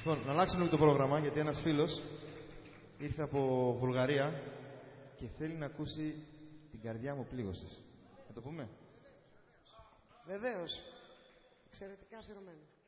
Λοιπόν, να αλλάξουμε λίγο το πρόγραμμα, γιατί ένας φίλος ήρθε από Βουλγαρία και θέλει να ακούσει την καρδιά μου πλήγωσης. Θα το πούμε? Βεβαίως. Εξαιρετικά αφιερωμένο.